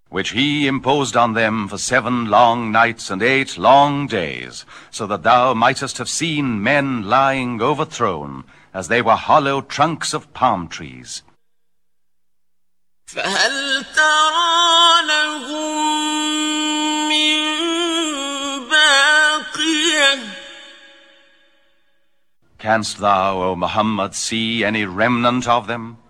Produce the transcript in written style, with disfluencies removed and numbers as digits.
which he imposed on them for 7 long nights and 8 long days, so that thou mightest have seen men lying overthrown, as they were hollow trunks of palm trees. فهل ترى لهم من باقية? Canst thou, O Muhammad, see any remnant of them?